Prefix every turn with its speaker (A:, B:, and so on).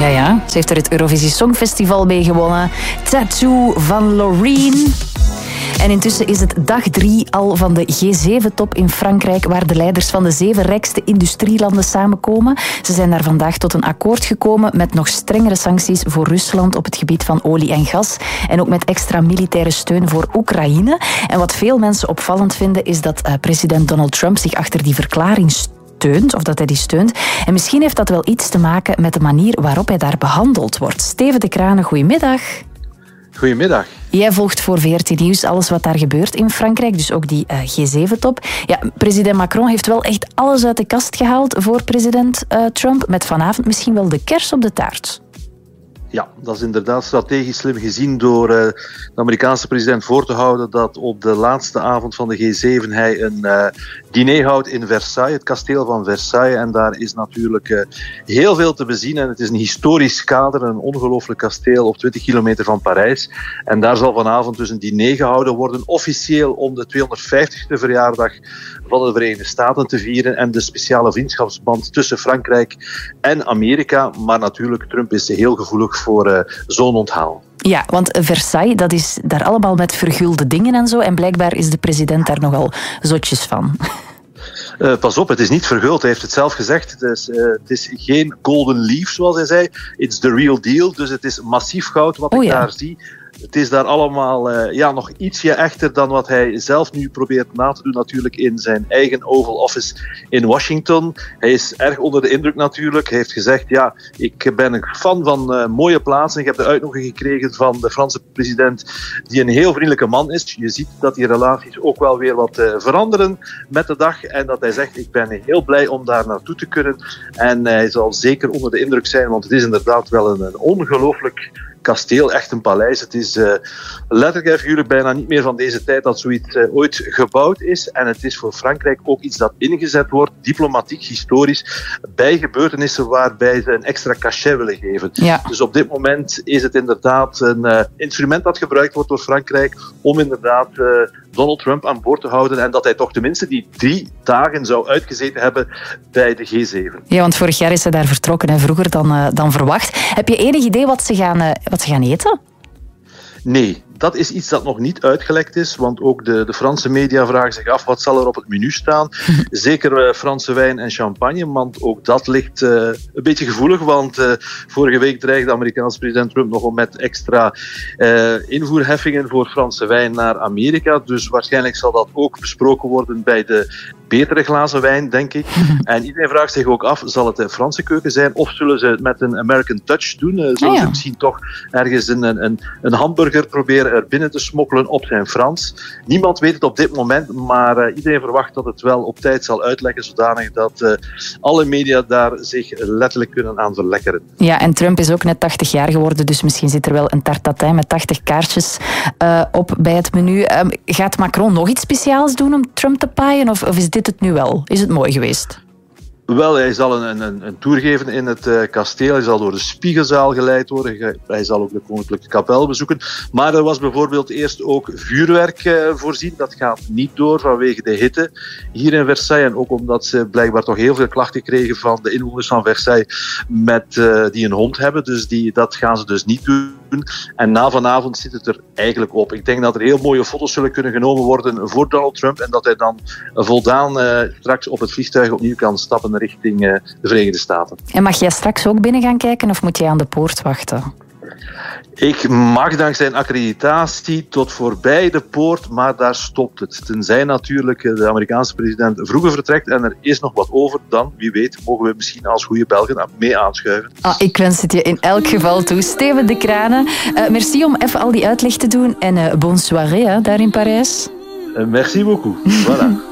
A: Ja. Ze heeft er het Eurovisie Songfestival mee gewonnen. Tattoo van Loreen. En intussen is het dag 3 al van de G7-top in Frankrijk, waar de leiders van de 7 rijkste industrielanden samenkomen. Ze zijn daar vandaag tot een akkoord gekomen met nog strengere sancties voor Rusland op het gebied van olie en gas. En ook met extra militaire steun voor Oekraïne. En wat veel mensen opvallend vinden, is dat president Donald Trump zich achter die verklaring steunt, of dat hij die steunt. En misschien heeft dat wel iets te maken met de manier waarop hij daar behandeld wordt. Steven de Kranen, goedemiddag.
B: Goedemiddag.
A: Jij volgt voor VRT Nieuws alles wat daar gebeurt in Frankrijk, dus ook die G7-top. Ja, president Macron heeft wel echt alles uit de kast gehaald voor president Trump, met vanavond misschien wel de kers op de taart.
B: Ja, dat is inderdaad strategisch slim gezien door de Amerikaanse president voor te houden dat op de laatste avond van de G7 hij een diner houdt in Versailles, het kasteel van Versailles. En daar is natuurlijk heel veel te bezien. En het is een historisch kader, een ongelooflijk kasteel op 20 kilometer van Parijs. En daar zal vanavond dus een diner gehouden worden, officieel om de 250e verjaardag van de Verenigde Staten te vieren en de speciale vriendschapsband tussen Frankrijk en Amerika. Maar natuurlijk, Trump is heel gevoelig voor zo'n onthaal.
A: Ja, want Versailles, dat is daar allemaal met vergulde dingen en zo. En blijkbaar is de president daar nogal zotjes van.
B: Pas op, het is niet verguld. Hij heeft het zelf gezegd. Het is geen golden leaf, zoals hij zei. It's the real deal. Dus het is massief goud wat ik daar zie. Het is daar allemaal nog ietsje echter dan wat hij zelf nu probeert na te doen, natuurlijk in zijn eigen Oval Office in Washington. Hij is erg onder de indruk natuurlijk. Hij heeft gezegd, ja, ik ben een fan van mooie plaatsen. Ik heb de uitnodiging gekregen van de Franse president, die een heel vriendelijke man is. Je ziet dat die relaties ook wel weer wat veranderen met de dag. En dat hij zegt, ik ben heel blij om daar naartoe te kunnen. En hij zal zeker onder de indruk zijn, want het is inderdaad wel een ongelooflijk kasteel, echt een paleis. Het is letterlijk en figuurlijk bijna niet meer van deze tijd dat zoiets ooit gebouwd is. En het is voor Frankrijk ook iets dat ingezet wordt, diplomatiek, historisch, bij gebeurtenissen waarbij ze een extra cachet willen geven. Ja. Dus op dit moment is het inderdaad een instrument dat gebruikt wordt door Frankrijk om inderdaad Donald Trump aan boord te houden en dat hij toch tenminste die 3 dagen zou uitgezeten hebben bij de G7.
A: Ja, want vorig jaar is hij daar vertrokken en vroeger dan verwacht. Heb je enig idee wat ze gaan eten?
B: Nee, dat is iets dat nog niet uitgelekt is, want ook de Franse media vragen zich af wat zal er op het menu staan. Zeker Franse wijn en champagne, want ook dat ligt een beetje gevoelig, want vorige week dreigde de Amerikaanse president Trump nog om met extra invoerheffingen voor Franse wijn naar Amerika. Dus waarschijnlijk zal dat ook besproken worden bij de betere glazen wijn, denk ik. En iedereen vraagt zich ook af, zal het de Franse keuken zijn of zullen ze het met een American touch doen? Zullen ze misschien toch ergens een hamburger proberen er binnen te smokkelen op zijn Frans? Niemand weet het op dit moment, maar iedereen verwacht dat het wel op tijd zal uitleggen, zodanig dat alle media daar zich letterlijk kunnen aan verlekkeren. Ja,
A: en Trump is ook net 80 jaar geworden, dus misschien zit er wel een tarte tatin met 80 kaartjes op bij het menu. Gaat Macron nog iets speciaals doen om Trump te paaien, of is dit het nu wel? Is het mooi geweest?
B: Wel, hij zal een tour geven in het kasteel. Hij zal door de Spiegelzaal geleid worden. Hij zal ook de Koninklijke Kapel bezoeken. Maar er was bijvoorbeeld eerst ook vuurwerk voorzien. Dat gaat niet door vanwege de hitte hier in Versailles. En ook omdat ze blijkbaar toch heel veel klachten kregen van de inwoners van Versailles die een hond hebben. Dus dat gaan ze dus niet doen. En na vanavond zit het er eigenlijk op. Ik denk dat er heel mooie foto's zullen kunnen genomen worden voor Donald Trump. En dat hij dan voldaan straks op het vliegtuig opnieuw kan stappen richting de Verenigde Staten. En
A: mag jij straks ook binnen gaan kijken of moet jij aan de poort wachten?
B: Ik mag dankzij een accreditatie tot voorbij de poort, maar daar stopt het. Tenzij natuurlijk de Amerikaanse president vroeger vertrekt en er is nog wat over, dan, wie weet, mogen we misschien als goede Belgen mee aanschuiven.
A: Ik wens het je in elk geval toe. Steven de Kranen, merci om even al die uitleg te doen en bonne soirée daar in Parijs.
B: Merci beaucoup. Voilà.